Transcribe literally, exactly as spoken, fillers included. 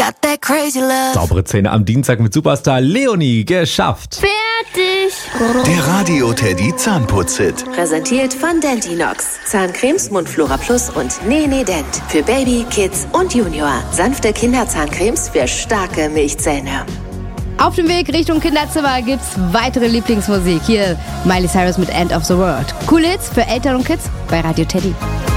Got that crazy love. Saubere Zähne am Dienstag mit Superstar Leonie. Geschafft. Fertig. Der Radio Teddy Zahnputz-Hit. Präsentiert von Dentinox. Zahncremes, Mundflora Plus und Nene Dent. Für Baby, Kids und Junior. Sanfte Kinderzahncremes für starke Milchzähne. Auf dem Weg Richtung Kinderzimmer gibt's weitere Lieblingsmusik. Hier Miley Cyrus mit End of the World. Coole Hits für Eltern und Kids bei Radio Teddy.